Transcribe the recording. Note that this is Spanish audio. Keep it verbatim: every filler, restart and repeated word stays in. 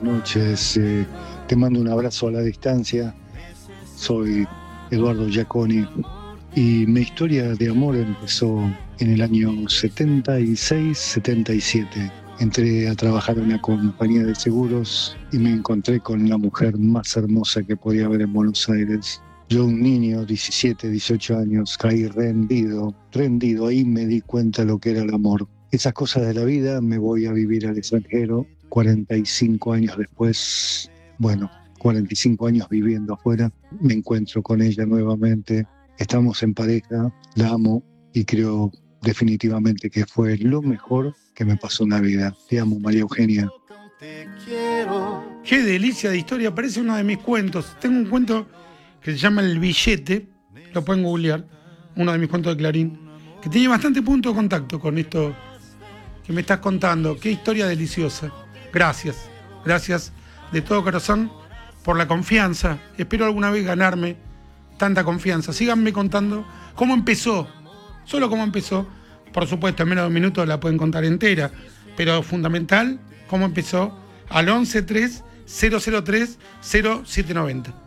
noches. Eh, te mando un abrazo a la distancia. Soy Eduardo Giaconi y mi historia de amor empezó en el año setenta y seis setenta y siete. Entré a trabajar en una compañía de seguros y me encontré con la mujer más hermosa que podía haber en Buenos Aires. Yo, un niño, diecisiete, dieciocho años, caí rendido, rendido. Ahí me di cuenta de lo que era el amor. Esas cosas de la vida. Me voy a vivir al extranjero. cuarenta y cinco años después, bueno, cuarenta y cinco años viviendo afuera, me encuentro con ella nuevamente. Estamos en pareja, la amo y creo definitivamente que fue lo mejor que me pasó en la vida. Te amo, María Eugenia. Qué delicia de historia, parece uno de mis cuentos. Tengo un cuento que se llama El Billete, lo pueden googlear, uno de mis cuentos de Clarín, que tiene bastante punto de contacto con esto que me estás contando. Qué historia deliciosa. Gracias, gracias de todo corazón por la confianza. Espero alguna vez ganarme tanta confianza. Síganme contando cómo empezó, solo cómo empezó. Por supuesto, en menos de un minuto la pueden contar entera, pero fundamental, cómo empezó al once tres cero cero tres cero siete noventa.